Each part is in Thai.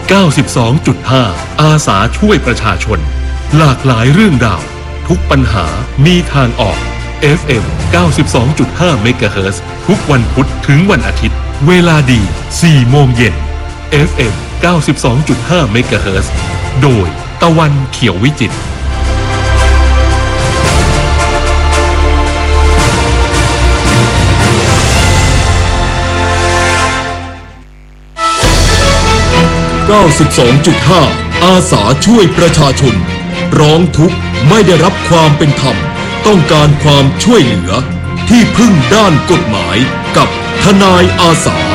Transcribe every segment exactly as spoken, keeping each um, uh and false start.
เก้าสิบสองจุดห้า อาสาช่วยประชาชนหลากหลายเรื่องราวทุกปัญหามีทางออก เอฟ เอ็ม เก้าสิบสองจุดห้า เมกะเฮิรตซ์ทุกวันพุธถึงวันอาทิตย์เวลาดี สี่โมงเย็น เอฟ เอ็ม เก้าสิบสองจุดห้า เมกะเฮิรตซ์โดยตะวันเขียววิจิตรเก้าสิบสองจุดห้า อาสาช่วยประชาชนร้องทุกข์ไม่ได้รับความเป็นธรรมต้องการความช่วยเหลือที่พึ่งด้านกฎหมายกับทนายอาสา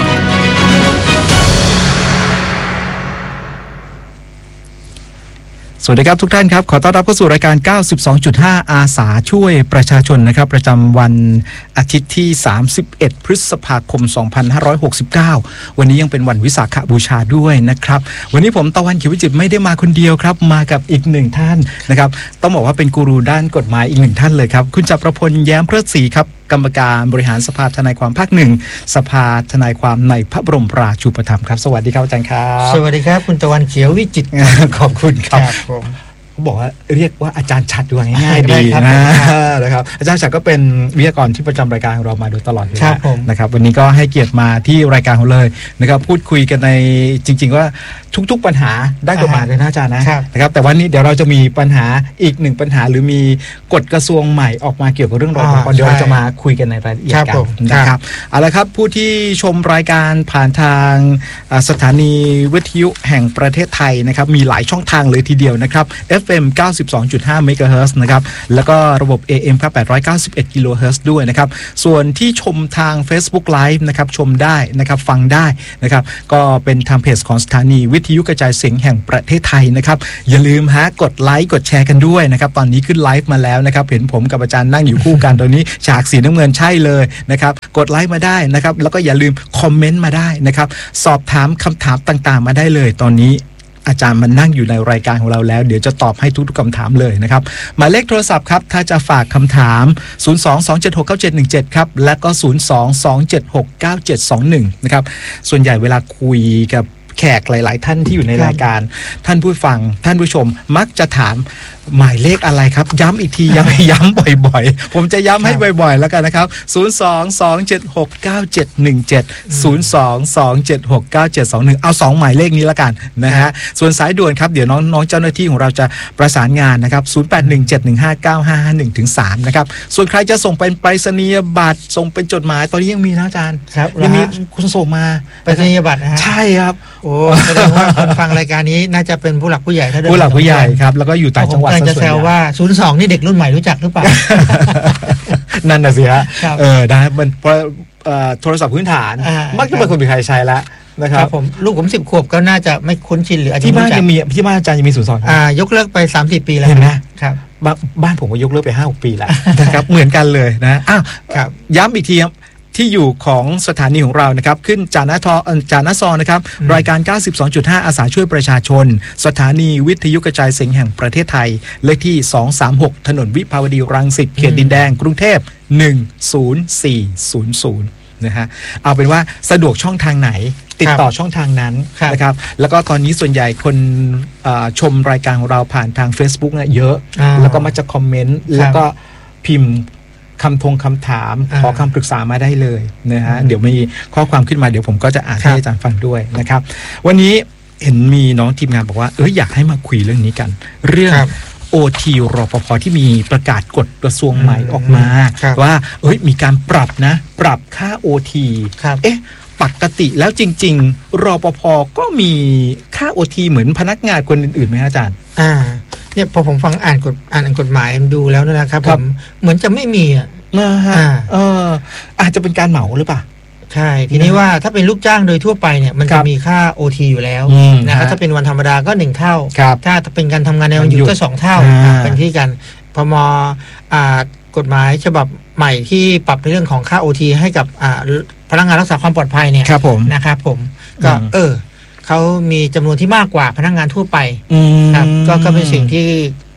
สวัสดีครับทุกท่านครับขอต้อนรับเข้าสู่รายการ เก้าสิบสองจุดห้า อาสาช่วยประชาชนนะครับประจำวันอาทิตย์ที่สามสิบเอ็ดพฤษภาคมสองพันห้าร้อยหกสิบเก้าวันนี้ยังเป็นวันวิสาขบูชาด้วยนะครับวันนี้ผมตะวันเขียววิจิตรไม่ได้มาคนเดียวครับมากับอีกหนึ่งท่านนะครับต้องบอกว่าเป็นกูรูด้านกฎหมายอีกหนึ่งท่านเลยครับคุณจักรพลแย้มเพลิดศรีครับกรรมการบริหารสภาทนายความภาคหนึ่งสภาทนายความในพระบรมราชูปถัมภ์ครับสวัสดีครับอาจารย์ครับสวัสดีครับคุณตะวันเขียววิจิตรขอบคุณครับเขาบอกว่าเรียกว่าอาจารย์ชัดดูง่ายๆดีนะนะครับอาจารย์ชัดก็เป็นวิทยากรที่ประจำรายการของเรามาโดยตลอดเลยนะครับวันนี้ก็ให้เกียรติมาที่รายการของเลยนะครับพูดคุยกันในจริงๆว่าทุกๆปัญหาได้กฎหมายเลยนะอาจารย์นะครับแต่วันนี้เดี๋ยวเราจะมีปัญหาอีกหนึ่งปัญหาหรือมีกฎกระทรวงใหม่ออกมาเกี่ยวกับเรื่องรอปภเดี๋ยวเราจะมาคุยกันในรายละเอียดกันนะครับเอาละครับผู้ที่ชมรายการผ่านทางสถานีวิทยุแห่งประเทศไทยนะครับมีหลายช่องทางเลยทีเดียวนะครับ เอฟ เอ็ม เก้าสิบสองจุดห้า เมกะเฮิรตซ์นะครับแล้วก็ระบบ เอ เอ็ม แปดร้อยเก้าสิบเอ็ด กิโลเฮิรตซ์ด้วยนะครับส่วนที่ชมทาง Facebook Live นะครับชมได้นะครับฟังได้นะครับก็เป็นทางเพจของสถานีวิทยุกระจายเสียงแห่งประเทศไทยนะครับอย่าลืมฮะกดไลค์กดแชร์กันด้วยนะครับตอนนี้ขึ้นไลฟ์มาแล้วนะครับเห็นผมกับอาจารย์นั่งอยู่คู่กันตอนนี้ฉากสีน้ำเงินใช่เลยนะครับกดไลค์มาได้นะครับแล้วก็อย่าลืมคอมเมนต์มาได้นะครับสอบถามคำถามต่างๆมาได้เลยตอนนี้อาจารย์มันนั่งอยู่ในรายการของเราแล้วเดี๋ยวจะตอบให้ทุกๆคำถามเลยนะครับหมายเลขโทรศัพท์ครับถ้าจะฝากคำถามศูนย์ สอง สอง เจ็ด หก เก้า เจ็ด หนึ่ง เจ็ดครับและก็ศูนย์ สอง สอง เจ็ด หก เก้า เจ็ด สอง หนึ่งนะครับส่วนใหญ่เวลาคุยกับแขกหลายๆท่านที่อยู่ในรายการท่านผู้ฟังท่านผู้ชมมักจะถามหมายเลขอะไรครับย้ำอีกทีย้ำย้ำบ่อยๆผมจะย้ำให้บ่อยๆแล้วกันนะครับศูนย์ สอง สอง เจ็ด หก เก้า เจ็ด หนึ่ง เจ็ด ศูนย์ สอง สอง เจ็ด หก เก้า เจ็ด สอง หนึ่งเอาสองหมายเลขนี้ละกันนะฮะส่วนสายด่วนครับเดี๋ยวน้องน้องเจ้าหน้าที่ของเราจะประสานงานนะครับศูนย์ แปด หนึ่ง เจ็ด หนึ่ง ห้า เก้า ห้า ห้า หนึ่ง ถึง สามนะครับส่วนใครจะส่งเป็นไปรษณียบัตรส่งเป็นจดหมายตอนนี้ยังมีนะอาจารย์ยังมีคุณส่งมาไปรษณียบัตรนะฮะใช่ครับโอ้แสดงว่าคนฟังรายการนี้น่าจะเป็นผู้หลักผู้ใหญ่ผู้หลักผู้ใหญ่ครับแล้วก็อยู่ต่างจังหวัดจะแซวว่าศูนย์สองนี่เด็กรุ่นใหม่รู้จักหรือเปล่านั่นน่ะสิฮะเออได้มันโทรศัพท์พื้นฐานมักจะเป็นคนมีใครใช้แล้วนะครับผมลูกผมสิบขวบก็น่าจะไม่คุ้นชินหรือที่บ้านยังมีที่บ้านอาจารย์ยังมีศูนย์สองอ่ายกเลิกไป สามสิบ ปีแล้วเห็นไหมครับบ้านผมก็ยกเลิกไป ห้าหก ปีแล้วนะครับเหมือนกันเลยนะอ้าวย้ำอีกทีครับที่อยู่ของสถานีของเรานะครับขึ้นจานะทอจานะซอนะครับรายการ เก้าสิบสองจุดห้า อาสาช่วยประชาชนสถานีวิทยุกระจายเสียงแห่งประเทศไทยเลขที่สองสามหกถนนวิภาวดีรังสิตเขตดินแดงกรุงเทพหนึ่ง ศูนย์ สี่ ศูนย์ ศูนย์นะฮะเอาเป็นว่าสะดวกช่องทางไหนติดต่อช่องทางนั้นนะครับแล้วก็ตอนนี้ส่วนใหญ่คนชมรายการของเราผ่านทาง Facebook เนี่ยเยอะแล้วก็มาจะคอมเมนต์แล้วก็พิมพ์คำทงคำถามขอคำปรึกษามาได้เลยนะฮะเดี๋ยวมีข้อความขึ้นมาเดี๋ยวผมก็จะอ่านให้อาจารย์ฟังด้วยนะครับวันนี้เห็นมีน้องทีมงานบอกว่าเอออยากให้มาคุยเรื่องนี้กันเรื่อง โอ ที รปภ.ที่มีประกาศกฎกระทรวงใหม่ออกมาว่าเอ้ยมีการปรับนะปรับค่า โอ ที เอ๊ะปกติแล้วจริงๆรปภ.ก็มีค่า โอ ที เหมือนพนักงานคนอื่นๆไหมอาจารย์อ่าเนี่ยพอผมฟังอ่านกฎอ่านกฎหมายดูแล้วนะครับผมเหมือนจะไม่มีอ่ะนะฮะเอออาจจะเป็นการเหมาหรือเปล่าใช่ทีนี้ว่าถ้าเป็นลูกจ้างโดยทั่วไปเนี่ยมันจะมีค่า โอ ที อยู่แล้วนะครับถ้าเป็นวันธรรมดาก็หนึ่งเท่าถ้าเป็นการทำงานในวันหยุดก็สองเท่าเป็นที่กันพอมอ่ากฎหมายฉบับใหม่ที่ปรับในเรื่องของค่า โอ ที ให้กับอ่าพนักงานรักษาความปลอดภัยเนี่ยนะครับผมก็เออเขามีจำนวนที่มากกว่าพนักงานทั่วไปครับก็ก็เป็นสิ่งที่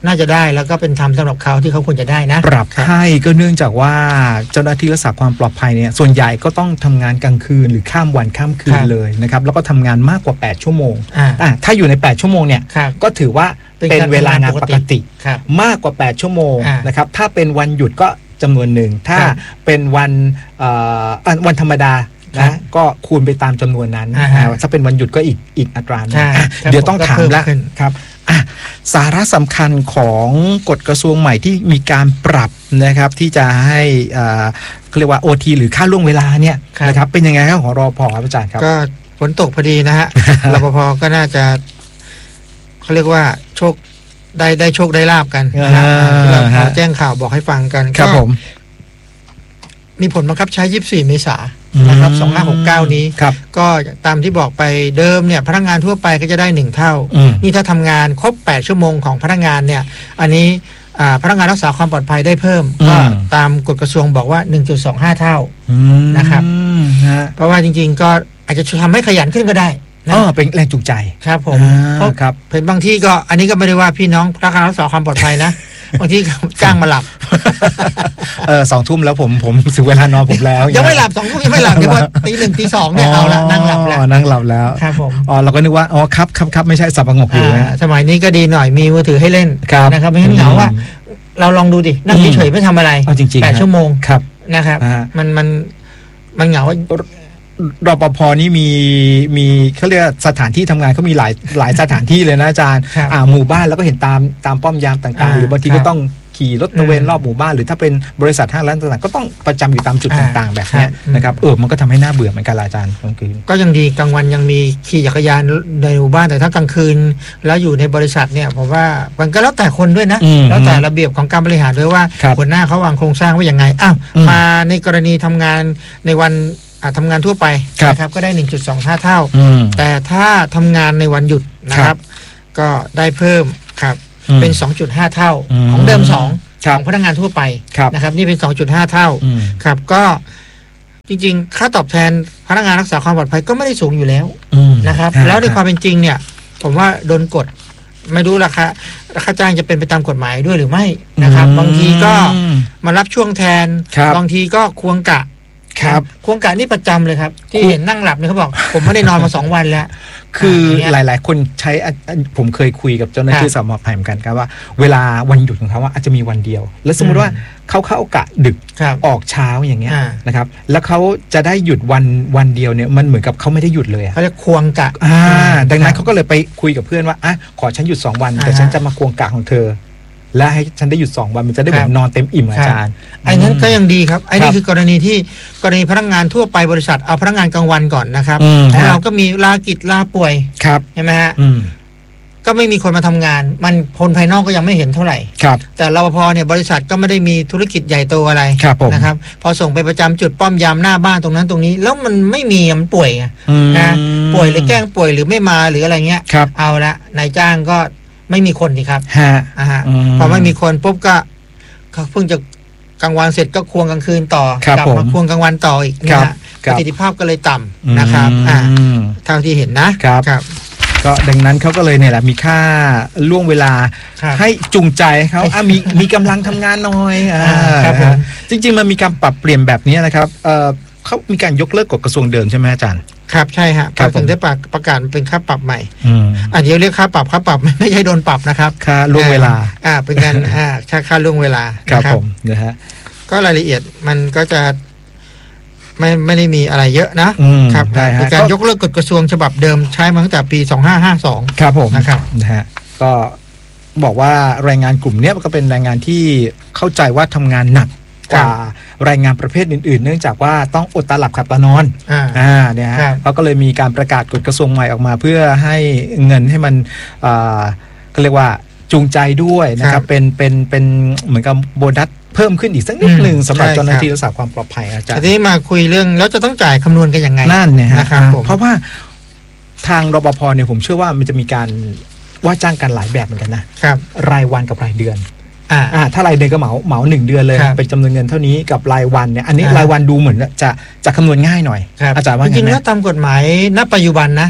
น่าจะได้แล้วก็เป็นธรรมสำหรับเขาที่เขาควรจะได้นะปรับให้ก็เนื่องจากว่าเจ้าหน้าที่รักษาความปลอดภัยเนี่ยส่วนใหญ่ก็ต้องทำงานกลางคืนหรือข้ามวันข้ามคืนเลยนะครับแล้วก็ทำงานมากกว่าแปดชั่วโมงอ่าถ้าอยู่ในแปดชั่วโมงเนี่ยก็ถือว่าเป็นเวลางานปกติมากกว่าแปดชั่วโมงนะครับถ้าเป็นวันหยุดก็จำนวนหนึ่งถ้าเป็นวันวันธรรมดานะก็คูณไปตามจำนวนนั้นถ้าเป็นวันหยุดก็อีกอีกอัตราหนึ่งเดี๋ยวต้องถามแล้วครับสาระสำคัญของกฎกระทรวงใหม่ที่มีการปรับนะครับที่จะให้เขาเรียกว่า โอ ที หรือค่าล่วงเวลาเนี่ยนะครับเป็นยังไงครับของรปภครับอาจารย์ครับก็ฝนตกพอดีนะฮะ รปภก็น่าจะเขาเรียกว่าโชคได้ได้โชคได้ลาบกันนะเราแจ้งข่าวบอกให้ฟังกันครับผมมีผลบังคับใช้ยี่สิบสี่เมษายนนะครับสองพันห้าร้อยหกสิบเก้านี้ก็ตามที่บอกไปเดิมเนี่ยพนักงานทั่วไปก็จะได้หนึ่งเท่านี่ถ้าทำงานครบแปดชั่วโมงของพนักงานเนี่ยอันนี้พนักงานรักษาความปลอดภัยได้เพิ่มก็ตามกฎกระทรวงบอกว่า หนึ่งจุดสองห้า เท่านะครับเพราะว่าจริงๆก็อาจจะทำให้ขยันขึ้นก็ได้อ๋อเป็นแรงจูงใจครับผมเพราะเป็นบางที่ก็อันนี้ก็ไม่ได้ว่าพี่น้องพนักงานรักษาความปลอดภัยนะบางทีจ้างมาหลับเออสองทุ่มแล้วผมผมถึงเวลานอนผมแล้วยังไม่หลับสองทุ่มยังไม่หลับเดี๋ยวตีหนึ่งตีสองเนี่ยเอาละนั่งหลับแล้วนั่งหลับแล้วครับผมอ๋อเราก็นึกว่าอ๋อครับครับครับไม่ใช่สับประงกอยู่นะสมัยนี้ก็ดีหน่อยมีมือถือให้เล่นนะครับไม่งั้นเหงาว่าเราลองดูดินั่งเฉยๆไม่ทำอะไรแปดชั่วโมงนะครับมันมันมันเหงารปภนี่มีมีเขาเรียกสถานที่ทำงานเขามีหลายหลายสถานที่เลยนะอาจารย์อ่าหมู่บ้านแล้วก็เห็นตามตามป้อมยามต่างๆหรือบางทีก็ต้องขี่รถตระเวนรอบหมู่บ้านหรือถ้าเป็นบริษัทห้างร้านต่างๆก็ต้องประจำอยู่ตามจุดต่างๆแบบนี้นะครับเออมันก็ทำให้น่าเบื่อเหมือนกันอาจารย์กลางคืนก็ยังดีกลางวันยังมีขี่จักรยานในหมู่บ้านแต่ถ้ากลางคืนแล้วอยู่ในบริษัทเนี่ยผมว่ามันก็แล้วแต่คนด้วยนะแล้วแต่ระเบียบของการบริหารด้วยว่าหัวหน้าเขาวางโครงสร้างไว้ยังไงอ้าวมาในกรณีทำงานในวันทำงานทั่วไปนะครับก็ได้ หนึ่งจุดสองห้า เท่าแต่ถ้าทำงานในวันหยุดนะครับก็ได้เพิ่มครับเป็น สองจุดห้า เท่าของเดิมสองของพนักงานทั่วไปนะครับนี่เป็น สองจุดห้า เท่าครับก็จริงๆค่าตอบแทนพนักงานรักษาความปลอดภัยก็ไม่ได้สูงอยู่แล้วนะครับแล้วในความเป็นจริงเนี่ยผมว่าโดนกดไม่รู้ราคาราคาจ้างจะเป็นไปตามกฎหมายด้วยหรือไม่นะครับบางทีก็มารับช่วงแทนบางทีก็ควงกะครับโครงการนี้ประจำเลยครับที่เห็นนั่งหลับเนี่ยเขาบอกผมไม่ได้นอนมาสองวันแล้วคือหลายๆคนใช้ผมเคยคุยกับเจ้าหน้าที่สมรภัยเหมือนกันครับว่าเวลาวันหยุดของเขาว่าอาจจะมีวันเดียวแล้วสมมติว่าเขาเข้ากะดึกออกเช้าอย่างเงี้ยนะครับแล้วเขาจะได้หยุดวันวันเดียวเนี่ยมันเหมือนกับเขาไม่ได้หยุดเลยเขาจะควงกะอ่าดังนั้นเขาก็เลยไปคุยกับเพื่อนว่าอ่ะขอฉันหยุดสองวันแต่ฉันจะมาควงกะของเธอและให้ฉันได้หยุดสองวันมันจะได้เหมือนนอนเต็มอิ่มอาจารย์ไอ้นั้นก็ยังดีครับไอ้นี่คือกรณีที่กรณีพนักงานทั่วไปบริษัทเอาพนักงานกลางวันก่อนนะครับของเราก็มีลากิจลาป่วยใช่ไหมฮะก็ไม่มีคนมาทำงานมันคนภายนอกก็ยังไม่เห็นเท่าไหร่แต่รปภเนี่ยบริษัทก็ไม่ได้มีธุรกิจใหญ่โตอะไรนะครับพอส่งไปประจำจุดป้อมยามหน้าบ้านตรงนั้นตรงนี้แล้วมันไม่มีมันป่วยไงนะป่วยหรือแกล้งป่วยหรือไม่มาหรืออะไรเงี้ยเอาละนายจ้างก็ไม่มีคนสิครับฮะอ่าพอไม่มีคนปุ๊บก็เขาเพิ่งจะกลางวันเสร็จก็ควงกลางคืนต่อกลับมาควงกลางวันต่ออีกนะฮะประสิทธิภาพก็เลยต่ำนะครับอ่าเท่าที่เห็นนะครับก็ดังนั้นเขาก็เลยเนี่ยแหละมีค่าล่วงเวลาให้จูงใจเขาอ่ะมีมีกำลังทำงานน้อยอ่าครับผมจริงๆมันมีการปรับเปลี่ยนแบบนี้นะครับเอ่อเขามีการยกเลิกกฎกระทรวงเดิมใช่ไหมอาจารย์ครับใช่ฮะครับถึงได้ประกาศเป็นค่าปรับใหม่อันนี้เรียกค่าปรับค่าปรับไม่ใช่โดนปรับนะครับค่าล่วงเวลาอ่าเป็นการอ่าค่าค่าล่วงเวลาครับผมนะฮะก็รายละเอียดมันก็จะไม่ไม่ได้มีอะไรเยอะนะครับเป็นการยกเลิกกฎกระทรวงฉบับเดิมใช้มาตั้งแต่ปีสองพันห้าร้อยห้าสิบสองครับผมนะครับนะฮะก็บอกว่าแรงงานกลุ่มนี้ก็เป็นแรงงานที่เข้าใจว่าทำงานหนักกว่าแรงงานประเภทอื่นๆเนื่องจากว่าต้องอดตาหลับขับตานอนอ่าเนี่ยฮะเขาก็เลยมีการประกาศกฎกระทรวงใหม่ออกมาเพื่อให้เงินให้มันอ่าก็เรียกว่าจูงใจด้วยนะครับเป็นเป็นเป็นเหมือนกับโบนัสเพิ่มขึ้นอีกสักนิดหนึ่งสำหรับเจ้าหน้าที่รักษาความปลอดภัยอาจารย์ทีนี้มาคุยเรื่องแล้วจะต้องจ่ายคำนวณกันยังไงนั่นเนี่ยฮะเพราะว่าทางรปภเนี่ยผมเชื่อว่ามันจะมีการว่าจ้างกันหลายแบบเหมือนกันนะครับรายวันกับรายเดือนอ่าถ้ารายเดือนก็เหมาเหมาหนึ่งเดือนเลยเป็นจำนวนเงินเท่านี้กับรายวันเนี่ยอันนี้รายวันดูเหมือนจะจะคำนวณง่ายหน่อยอาจารย์ว่าไงจริงๆแล้วตามกฎหมายณปัจจุบันนะข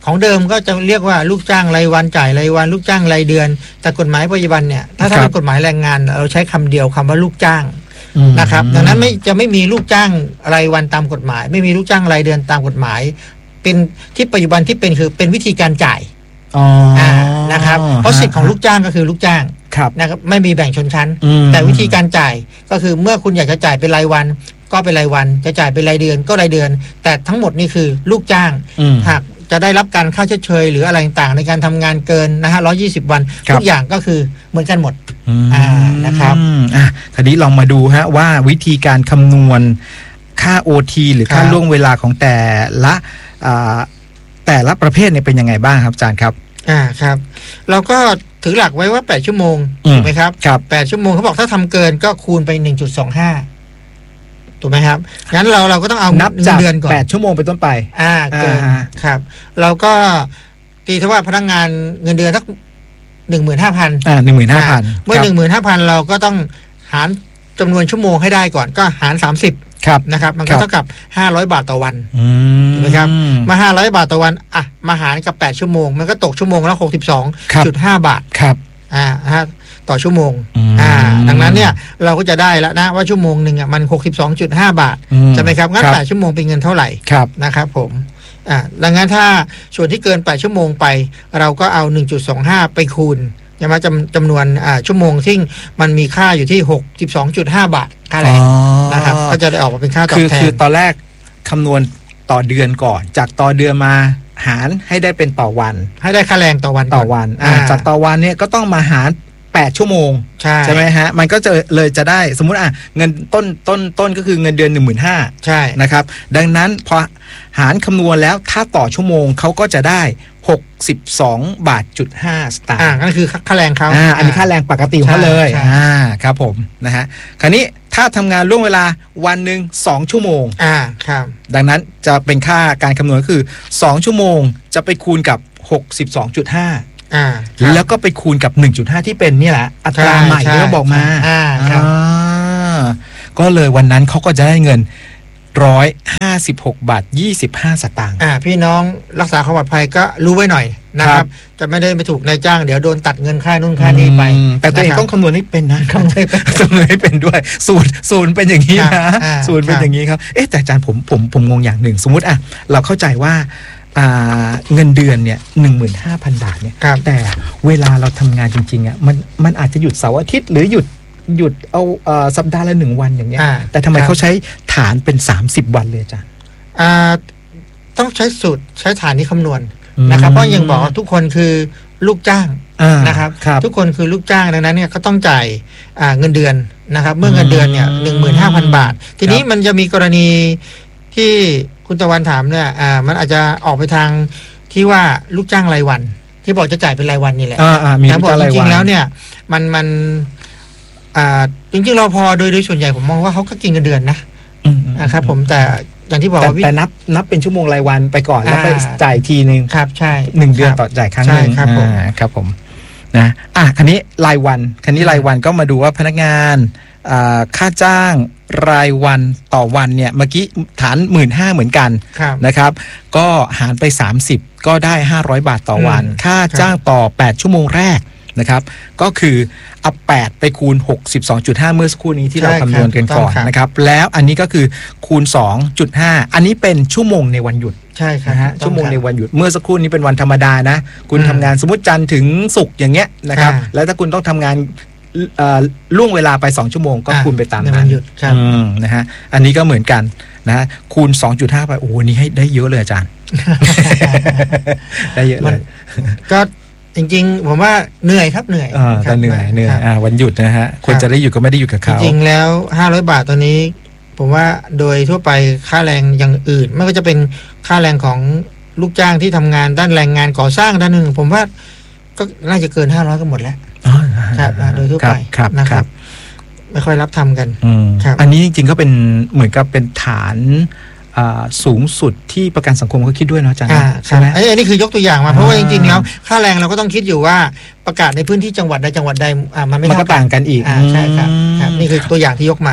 ของเดิมก็จะเรียกว่าลูกจ้างรายวันจ่ายรายวันลูกจ้างรายเดือนแต่กฎหมายปัจจุบันเนี่ยถ้าถ้าเป็นกฎหมายแรงงานเราใช้คำเดียวคำว่าลูกจ้างนะครับดังนั้นไม่จะไม่มีลูกจ้างรายวันตามกฎหมายไม่มีลูกจ้างรายเดือนตามกฎหมายเป็นที่ปัจจุบันที่เป็นคือเป็นวิธีการจ่ายนะครับเพราะสิทธิ์ของลูกจ้างก็คือลูกจ้างนะครับไม่มีแบ่งชนชั้นแต่วิธีการจ่ายก็คือเมื่อคุณอยากจะจ่ายเป็นรายวันก็เป็นรายวันจะจ่ายเป็นรายเดือนก็รายเดือนแต่ทั้งหมดนี่คือลูกจ้างหากจะได้รับการค่าชดเชยหรืออะไรต่างๆในการทำงานเกินนะฮะร้อยยี่สิบวันทุกอย่างก็คือเหมือนกันหมดอ่านะครับอ่ะทีนี้ลองมาดูฮะว่าวิธีการคำนวณค่า โอ ที หรือค่าล่วงเวลาของแต่ละอ่าแต่ละประเภทเนี่ยเป็นยังไงบ้างครับอาจารย์ครับอ่าครับเราก็ถือหลักไว้ว่าแปดชั่วโมงถูกไหมครับครับแปดชั่วโมงเขาบอกถ้าทำเกินก็คูณไป หนึ่งจุดสองห้า ถูกไหมครับงั้นเราเราก็ต้องเอานับจากเดือนก่อนแปดชั่วโมงเป็นต้นไปอ่าเกินครับเราก็ตีเท่าว่าพนักงานเงินเดือนสักหนึ่งหมื่นห้าพันอ่าหนึ่งหมื่นห้าพันเมื่อหนึ่งหมื่นห้าพันเราก็ต้องหารจำนวนชั่วโมงให้ได้ก่อนก็หารสามสิบครับนะครับมันก็เท่ากับห้าร้อยบาทต่อวันถูกไหมครับมาห้าร้อยบาทต่อวันอ่ะมาหารกับแปดชั่วโมงมันก็ตกชั่วโมงละหกสิบสองจุดห้าบาทครับอ่าฮะต่อชั่วโมงอ่าดังนั้นเนี่ยเราก็จะได้แล้วนะว่าชั่วโมงนึงอ่ะมัน หกสิบสองจุดห้า บาทใช่ไหมครับงั้นแปดชั่วโมงเป็นเงินเท่าไหร่นะครับผมอ่าดังนั้นถ้าส่วนที่เกินแปดชั่วโมงไปเราก็เอา หนึ่งจุดสองห้า ไปคูณใช่ไหมจำจำนวนอ่าชั่วโมงที่มันมีค่าอยู่ที่ หกสิบสองจุดห้า บาทค่าแรงนะครับก็จะได้ออกมาเป็นค่าตอบแทนคือตอนแรกคำนวณต่อเดือนก่อนจากต่อเดือนมาหารให้ได้เป็นต่อวันให้ได้ค่าแรงต่อวันต่อวันอ่าจากต่อวันเนี่ยก็ต้องมาหารแปดชั่วโมงใช่ใช่ไหมฮะมันก็จะเลยจะได้สมมุติอ่ะเงินต้นต้นต้นก็คือเงินเดือน หนึ่งหมื่นห้าพันใช่นะครับดังนั้นพอหารคำนวณแล้วถ้าต่อชั่วโมงเขาก็จะได้หกสิบสองบาทจุดห้าสตางค์อ่านั่นคือค่าแรงเขาอ่าอันนี้ค่าแรงปกติของเขาเลยอ่าครับผมนะฮะคราวนี้ถ้าทำงานล่วงเวลาวันหนึ่งสองชั่วโมงอ่าครับดังนั้นจะเป็นค่าการคำนวณคือสองชั่วโมงจะไปคูณกับ หกสิบสองจุดห้าอ่าแล้วก็ไปคูณกับ หนึ่งจุดห้า ที่เป็นนี่แหละอัตราใหม่ที่เราบอกมาอ่าครับก็เลยวันนั้นเขาก็จะได้เงินหนึ่งร้อยห้าสิบหกบาทยี่สิบห้าสตางค์อ่าพี่น้องรักษาความปลอดภัยก็รู้ไว้หน่อยนะครับจะไม่ได้ไปถูกนายจ้างเดี๋ยวโดนตัดเงินค่านู่นค่านี้ไปแต่ตัวเองต้องคำนวณให้เป็นนะคำนวณให้เป็นคำนวณให้เป็นด้วยสูตรสูตรเป็นอย่างนี้นะสูตรเป็นอย่างนี้ครับเอ๊ะแต่อาจารย์ผมผมผมงงอย่างหนึ่งสมมุติอ่ะเราเข้าใจว่าเงินเดือนเนี่ย หนึ่งหมื่นห้าพัน บาทเนี่ยแต่เวลาเราทำงานจริงๆอ่ะมันมันอาจจะหยุดเสาร์อาทิตย์หรือหยุดหยุดเอาเอ่อสัปดาห์ละหนึ่งวันอย่างเงี้ยแต่ทำไมเขาใช้ฐานเป็นสามสิบวันเลยจ้ะอ่าต้องใช้สูตรใช้ฐานนี้คำนวณนะครับเพราะยังบอกว่าทุกคนคือลูกจ้างนะครับทุกคนคือลูกจ้างดังนั้นเนี่ยก็ต้องจ่ายเงินเดือนนะครับเมื่อเงินเดือนเนี่ย หนึ่งหมื่นห้าพัน บาททีนี้มันจะมีกรณีที่คุณตะวันถามเนี่ยอ่ามันอาจจะออกไปทางที่ว่าลูกจ้างรายวันที่บอกจะจ่ายเป็นรายวันนี่แหละแต่บอกจริงๆแล้วเนี่ยมันมันอ่าจริงๆเราพอโดยโดยส่วนใหญ่ผมมองว่าเขาก็กินเงินเดือนนะนะครับผมแต่อย่างที่บอกว่าแต่นับนับเป็นชั่วโมงรายวันไปก่อนแล้วไปจ่ายทีนึงครับใช่หนึ่งเดือนต่อจ่ายครั้งนึงครับผมครับผมนะอ่ะคันนี้รายวันคันนี้รายวันก็มาดูว่าพนักงานค่าจ้างรายวันต่อวันเนี่ยเมื่อกี้ฐาน หนึ่งหมื่นห้าพัน เหมือนกันนะครับก็หารไปสามสิบก็ได้ห้าร้อยบาทต่อวันค่าจ้างต่อแปดชั่วโมงแรกนะครับก็คือเอาแปดไปคูณ หกสิบสองจุดห้า เมื่อสักครู่นี้ที่เราคำนวณกันก่อนนะครับแล้วอันนี้ก็คือคูณ สองจุดห้า อันนี้เป็นชั่วโมงในวันหยุดใช่ครับชั่วโมงในวันหยุดเมื่อสักครู่นี้เป็นวันธรรมดานะคุณทำงานสมมติจันทร์ถึงศุกร์อย่างเงี้ยนะครับแล้วถ้าคุณต้องทำงานล่วงเวลาไปสองชั่วโมงก็คูณไปตามนั้นนะฮะอันนี้ก็เหมือนกันนะคูณ สองจุดห้า ไปโอ้โหนี่ให้ได้เยอะเลยอาจารย์ได้เยอะเลยก็จริงๆผมว่าเหนื่อยครับเหนื่อยอ่าก็เหนื่อยเหนื่อยอ่าวันหยุดนะฮะควรจะได้หยุดก็ไม่ได้หยุดกับเขาจริงๆแล้วห้าร้อยบาทตอนนี้ผมว่าโดยทั่วไปค่าแรงอย่างอื่นไม่ว่าจะเป็นค่าแรงของลูกจ้างที่ทำงานด้านแรงงานก่อสร้างด้านหนึ่งผมว่าก็น่าจะเกินห้าร้อยกันหมดแล้วครับโดยทั่วไปนะครับไม่ค่อยรับทำกันอันนี้จริงๆก็เป็นเหมือนกับเป็นฐานสูงสุดที่ประกันสังคมเขาคิดด้วยเนาะอาจารย์ใช่ไหมอันนี้คือยกตัวอย่างมาเพราะว่าจริงๆแล้วค่าแรงเราก็ต้องคิดอยู่ว่าประกาศในพื้นที่จังหวัดใดจังหวัดใดมันไม่ต่างกันอีกใช่ครับนี่คือตัวอย่างที่ยกมา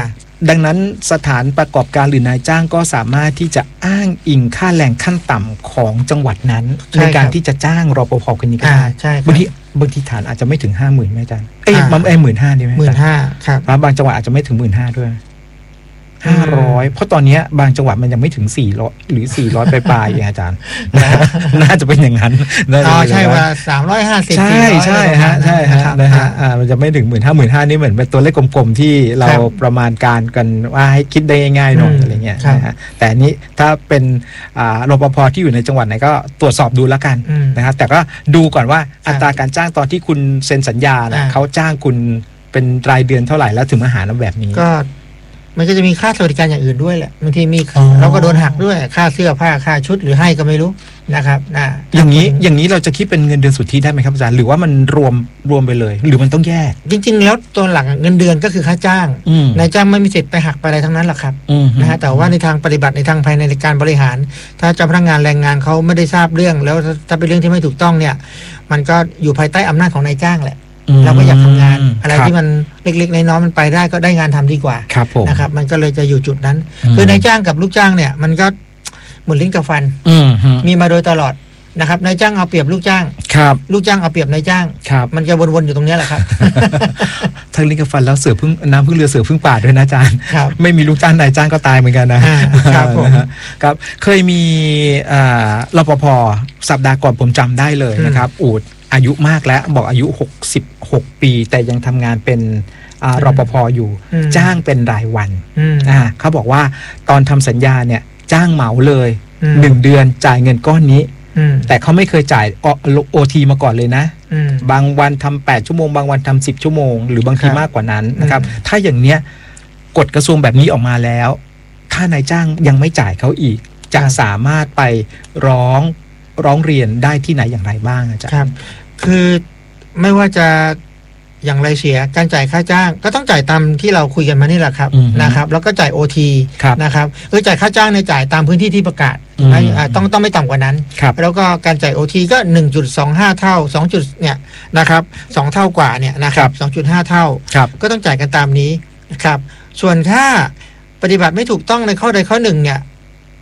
ดังนั้นสถานประกอบการหรือนายจ้างก็สามารถที่จะอ้างอิงค่าแรงขั้นต่ำของจังหวัดนั้นในการที่จะจ้างรปภคนนี้ก็ได้บางทีบางทีฐานอาจจะไม่ถึงห้าหมื่นแม่อาจารย์เอ้ยมันเอ้ยหมื่นห้าดีไหมหมื่นห้าครับบางจังหวัดอาจจะไม่ถึงหมื่นห้าด้วยห้าร้อยเพราะตอนนี้บางจังหวัดมันยังไม่ถึงสี่ร้อยหรือสี่ร้อยปลายๆอย่างอาจารย์น่าจะเป็นอย่างนั้นอ๋อใช่ว่าสามร้อยห้าสิบใช่ใช่ฮะใช่ฮะนะฮะอ่ามันจะไม่ถึงหมื่นห้าหมื่นห้านี่เหมือนเป็นตัวเลขกลมๆที่เราประมาณการกันว่าให้คิดได้ง่ายๆหน่อยอะไรเงี้ยนะฮะแต่นี้ถ้าเป็นอ่ารปภที่อยู่ในจังหวัดไหนก็ตรวจสอบดูแล้วกันนะครับแต่ก็ดูก่อนว่าอัตราการจ้างตอนที่คุณเซ็นสัญญาเนี่ยเขาจ้างคุณเป็นรายเดือนเท่าไหร่แล้วถึงมาหาเราแบบนี้ก็มันก็จะมีค่าสวัสดิการอย่างอื่นด้วยแหละบางทีมีเราก็โดนหักด้วยค่าเสื้อผ้าค่าชุดหรือให้ก็ไม่รู้นะครับนะอย่างนี้อย่างนี้เราจะคิดเป็นเงินเดือนสุทธิได้ไหมครับอาจารย์หรือว่ามันรวมรวมไปเลยหรือมันต้องแยกจริงๆแล้วตัวหลักเงินเดือนก็คือค่าจ้างนายจ้างไม่มีสิทธิ์ไปหักไปอะไรทั้งนั้นหรอกครับนะฮะแต่ว่าในทางปฏิบัติในทางภายในการบริหารถ้าเจ้าพนักงานแรงงานเขาไม่ได้ทราบเรื่องแล้วถ้าเป็นเรื่องที่ไม่ถูกต้องเนี่ยมันก็อยู่ภายใต้อำนาจของนายจ้างแหละเราก็อยากทำงานอะไรที่มันเล็กๆน้อยๆมันไปได้ก็ได้งานทำดีกว่านะครับมันก็เลยจะอยู่จุดนั้นคือนายจ้างกับลูกจ้างเนี่ยมันก็เหมือนลิ้นกับฟันมีมาโดยตลอดนะครับนายจ้างเอาเปรียบลูกจ้างลูกจ้างเอาเปรียบนายจ้างมันจะวนๆอยู่ตรงนี้แหละครับทั้งลิ้นกับฟันแล้วเสือพึ่งน้ำพึ่งเรือเสือพึ่งป่าด้วยนะอาจารย์ไม่มีลูกจ้างนายจ้างก็ตายเหมือนกันนะครับครับเคยมีรปภสัปดาห์ก่อนผมจำได้เลยนะครับอูดอายุมากแล้วบอกอายุหกสิบหกปีแต่ยังทำงานเป็นรปภอยู่จ้างเป็นรายวันอ่าเขาบอกว่าตอนทำสัญญาเนี่ยจ้างเหมาเลยหนึ่งเดือนจ่ายเงินก้อนนี้แต่เขาไม่เคยจ่ายโอทีมาก่อนเลยนะบางวันทำแปดชั่วโมงบางวันทำสิบชั่วโมงหรือบางทีมากกว่านั้นนะครับถ้าอย่างเนี้ยกฎกระทรวงแบบนี้ออกมาแล้วถ้านายจ้างยังไม่จ่ายเขาอีกจะสามารถไปร้องร้องเรียนได้ที่ไหนอย่างไรบ้างอาจารย์ครับคือไม่ว่าจะอย่างไรเสียการจ่ายค่าจ้างก็ต้องจ่ายตามที่เราคุยกันมานี่แหละครับนะครับแล้วก็จ่าย โอ ที นะครับคือจ่ายค่าจ้างในจ่ายตามพื้นที่ที่ประกาศต้องต้องไม่ต่ำกว่านั้นแล้วก็การจ่าย โอ ที ก็ หนึ่งจุดสองห้า เท่าสองจุดเนี่ยนะครับสองเท่ากว่าเนี่ยนะครับ สองจุดห้า เท่าก็ต้องจ่ายกันตามนี้นะครับส่วนถ้าปฏิบัติไม่ถูกต้องในข้อใดข้อหนึ่งเนี่ย